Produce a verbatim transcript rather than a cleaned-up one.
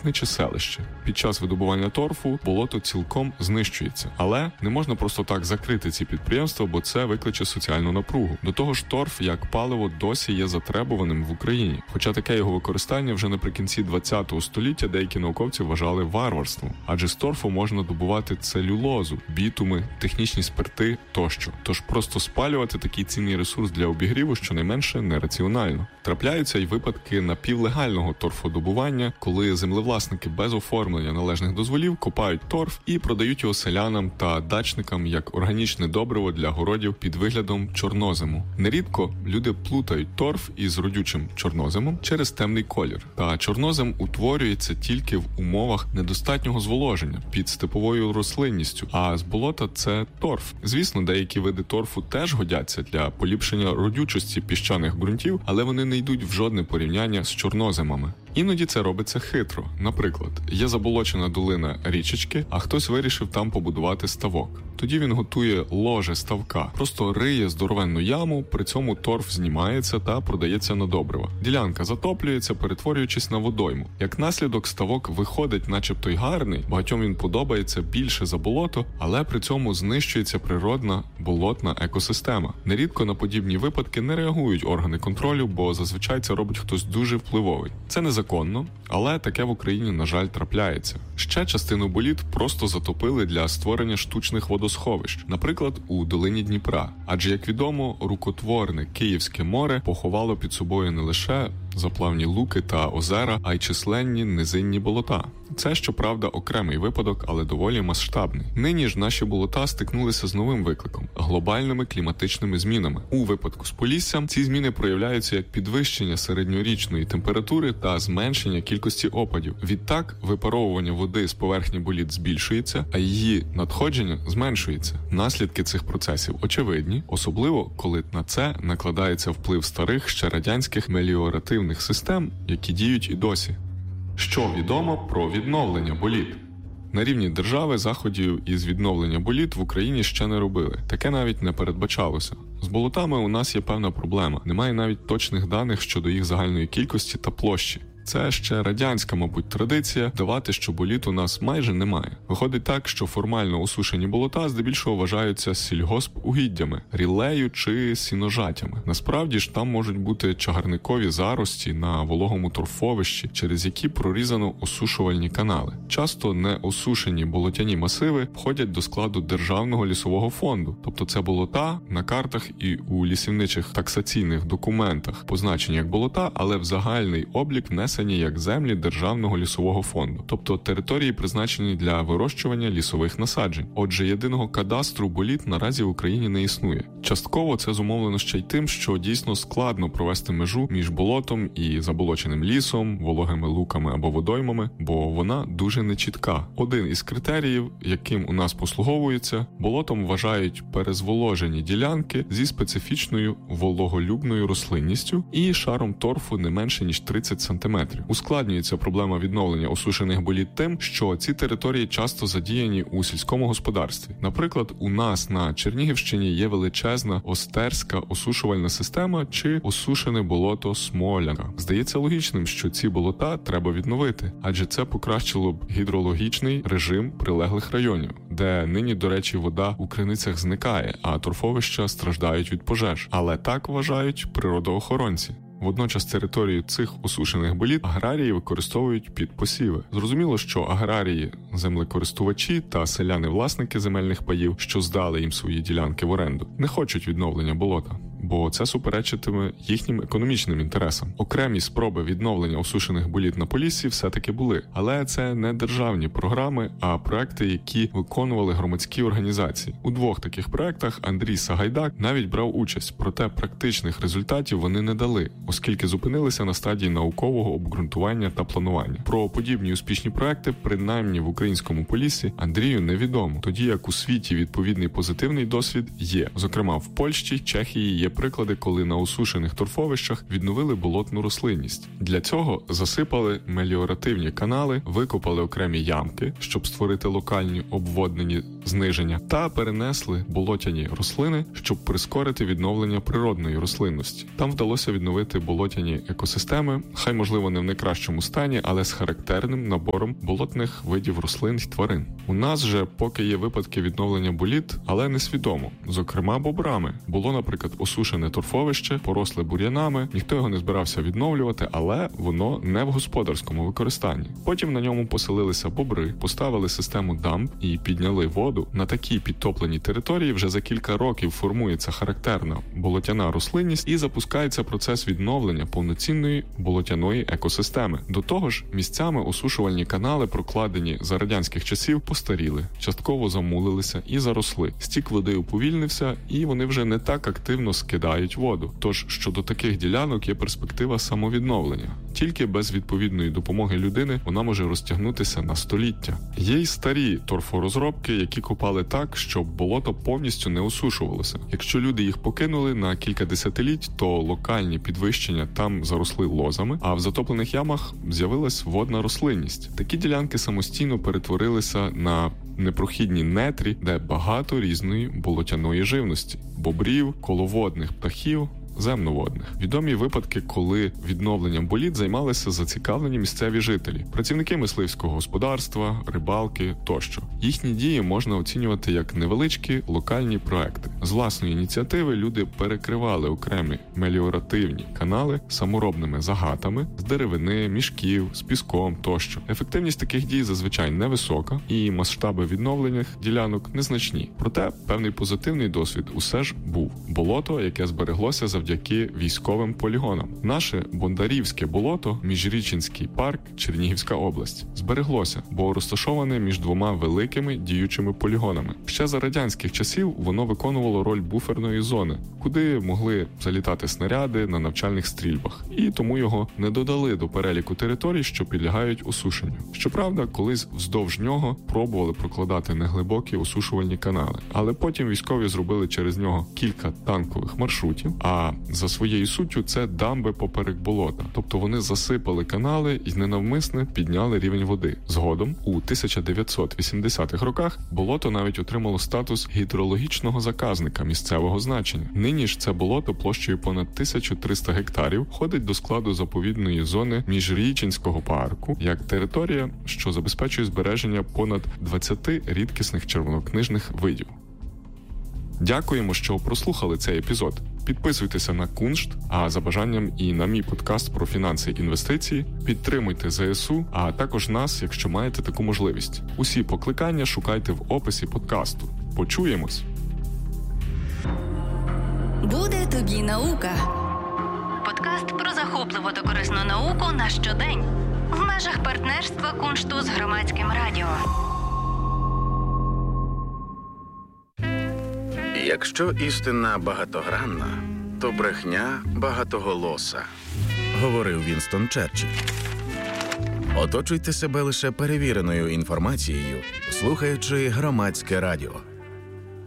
робітниче селище. Під час видобування торфу болото цілком знищується. Але не можна просто так закрити ці підприємства, бо це викличе соціальну напругу. До того ж, торф як паливо досі є затребуваним в Україні. Хоча таке його використання вже наприкінці ХХ століття деякі науковці вважали варварством. Адже з торфу можна добувати целюлозу, бітуми, технічні спирти тощо. Тож просто спалювати такий цінний ресурс для обігріву щонайменше нераціонально. Трапляються й випадки напівлегального торфодобування, коли землевласники без оформлення належних дозволів копають торф і продають його селянам та дачникам як органічне добриво для городів під виглядом чорнозему. Нерідко люди плутають торф із родючим чорноземом через темний колір. Та чорнозем утворюється тільки в умовах недостатнього зволоження під степовою рослинністю, а з болота це торф. Звісно, деякі види торфу теж годяться для поліпшення родючості піщаних ґрунтів, але вони не йдуть в жодне порівняння з чорноземами. Іноді це робиться хитро. Наприклад, є заболочена долина річечки, а хтось вирішив там побудувати ставок. Тоді він готує ложе ставка, просто риє здоровенну яму, при цьому торф знімається та продається на добрива. Ділянка затоплюється, перетворюючись на водойму. Як наслідок, ставок виходить начебто й гарний, багатьом він подобається більше за болото, але при цьому знищується природна болотна екосистема. Нерідко на подібні випадки не реагують органи контролю, бо зазвичай це робить хтось дуже впливовий. Це незаконно, але таке в Україні, на жаль, трапляється. Ще частину боліт просто затопили для створення штучних водосховищ, наприклад, у долині Дніпра. Адже, як відомо, рукотворне Київське море поховало під собою не лише заплавні луки та озера, а й численні низинні болота. Це, щоправда, окремий випадок, але доволі масштабний. Нині ж наші болота стикнулися з новим викликом – глобальними кліматичними змінами. У випадку з Поліссям ці зміни проявляються як підвищення середньорічної температури та зменшення кількості опадів. Відтак, випаровування води з поверхні боліт збільшується, а її надходження зменшується. Наслідки цих процесів очевидні, особливо коли на це накладається вплив старих ще радянських меліоративних систем, які діють і досі. Що відомо про відновлення боліт? На рівні держави заходів із відновлення боліт в Україні ще не робили. Таке навіть не передбачалося. З болотами у нас є певна проблема. Немає навіть точних даних щодо їх загальної кількості та площі. Це ще радянська, мабуть, традиція давати, що боліт у нас майже немає. Виходить так, що формально осушені болота здебільшого вважаються сільгоспугіддями, рілею чи сіножатями. Насправді ж там можуть бути чагарникові зарості на вологому торфовищі, через які прорізано осушувальні канали. Часто неосушені болотяні масиви входять до складу Державного лісового фонду. Тобто це болота на картах і у лісівничих таксаційних документах позначені як болота, але в загальний облік не як землі Державного лісового фонду, тобто території, призначені для вирощування лісових насаджень. Отже, єдиного кадастру боліт наразі в Україні не існує. Частково це зумовлено ще й тим, що дійсно складно провести межу між болотом і заболоченим лісом, вологими луками або водоймами, бо вона дуже нечітка. Один із критеріїв, яким у нас послуговується, болотом вважають перезволожені ділянки зі специфічною вологолюбною рослинністю і шаром торфу не менше ніж тридцять сантиметрів. Ускладнюється проблема відновлення осушених боліт тим, що ці території часто задіяні у сільському господарстві. Наприклад, у нас на Чернігівщині є величезна Остерська осушувальна система чи осушене болото Смолянка. Здається логічним, що ці болота треба відновити, адже це покращило б гідрологічний режим прилеглих районів, де нині, до речі, вода у криницях зникає, а торфовища страждають від пожеж. Але так вважають природоохоронці. Водночас територію цих осушених боліт аграрії використовують під посіви. Зрозуміло, що аграрії, землекористувачі та селяни-власники земельних паїв, що здали їм свої ділянки в оренду, не хочуть відновлення болота, бо це суперечитиме їхнім економічним інтересам. Окремі спроби відновлення осушених боліт на Поліссі все-таки були, але це не державні програми, а проекти, які виконували громадські організації. У двох таких проектах Андрій Сагайдак навіть брав участь, проте практичних результатів вони не дали, оскільки зупинилися на стадії наукового обґрунтування та планування. Про подібні успішні проекти, принаймні в українському Поліссі, Андрію невідомо, тоді як у світі відповідний позитивний досвід є. Зокрема, в Польщі, Чехії є приклади, коли на осушених торфовищах відновили болотну рослинність. Для цього засипали меліоративні канали, викопали окремі ямки, щоб створити локальні обводнені зниження, та перенесли болотяні рослини, щоб прискорити відновлення природної рослинності. Там вдалося відновити болотяні екосистеми, хай можливо не в найкращому стані, але з характерним набором болотних видів рослин й тварин. У нас же поки є випадки відновлення боліт, але несвідомо. Зокрема, бобрами. Було, наприклад, осушене торфовище, поросле бур'янами, ніхто його не збирався відновлювати, але воно не в господарському використанні. Потім на ньому поселилися бобри, поставили систему дамб і підняли воду. На такій підтопленій території вже за кілька років формується характерна болотяна рослинність і запускається процес відновлення повноцінної болотяної екосистеми. До того ж, місцями осушувальні канали, прокладені за радянських часів, постаріли, частково замулилися і заросли. Стік води уповільнився, і вони вже не так активно скидають воду. Тож, щодо таких ділянок є перспектива самовідновлення. Тільки без відповідної допомоги людини вона може розтягнутися на століття. Є й старі торфорозробки, які копали так, щоб болото повністю не осушувалося. Якщо люди їх покинули на кілька десятиліть, то локальні підвищення там заросли лозами, а в затоплених ямах з'явилась водна рослинність. Такі ділянки самостійно перетворилися на непрохідні нетрі, де багато різної болотяної живності – бобрів, коловодних птахів, земноводних. Відомі випадки, коли відновленням боліт займалися зацікавлені місцеві жителі, працівники мисливського господарства, рибалки тощо. Їхні дії можна оцінювати як невеличкі локальні проекти. З власної ініціативи люди перекривали окремі меліоративні канали саморобними загатами з деревини, мішків, з піском тощо. Ефективність таких дій зазвичай невисока і масштаби відновлених ділянок незначні. Проте певний позитивний досвід усе ж був. Болото, яке збереглося завдяки завдяки військовим полігонам. Наше Бондарівське болото, Міжрічинський парк, Чернігівська область, збереглося, бо розташоване між двома великими діючими полігонами. Ще за радянських часів воно виконувало роль буферної зони, куди могли залітати снаряди на навчальних стрільбах, і тому його не додали до переліку територій, що підлягають осушенню. Щоправда, колись вздовж нього пробували прокладати неглибокі осушувальні канали, але потім військові зробили через нього кілька танкових маршрутів, а за своєю суттю це дамби поперек болота. Тобто вони засипали канали і ненавмисне підняли рівень води. Згодом, у тисяча дев'ятсот вісімдесятих роках, болото навіть отримало статус гідрологічного заказника місцевого значення. Нині ж це болото площею понад тисячу триста гектарів входить до складу заповідної зони Міжрічинського парку як територія, що забезпечує збереження понад двадцяти рідкісних червонокнижних видів. Дякуємо, що прослухали цей епізод. Підписуйтеся на Куншт, а за бажанням і на мій подкаст про фінанси і інвестиції. Підтримуйте ЗСУ, а також нас, якщо маєте таку можливість. Усі покликання шукайте в описі подкасту. Почуємось! Буде тобі наука. Подкаст про захопливу та корисну науку на щодень. В межах партнерства Куншту з Громадським радіо. Якщо істина багатогранна, то брехня багатоголоса, говорив Вінстон Черчилль. Оточуйте себе лише перевіреною інформацією, слухаючи Громадське радіо.